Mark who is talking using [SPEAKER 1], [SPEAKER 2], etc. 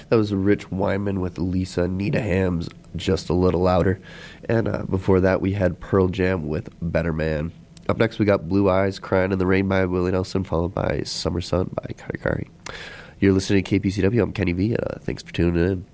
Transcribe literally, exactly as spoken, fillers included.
[SPEAKER 1] That was Rich Wyman with Lisa Nita Hams, Just a Little Louder. And uh, before that, we had Pearl Jam with Better Man. Up next, we got Blue Eyes, Crying in the Rain by Willie Nelson, followed by Summer Sun by Kari Kari. You're listening to K P C W. I'm Kenny V. Uh, thanks for tuning in.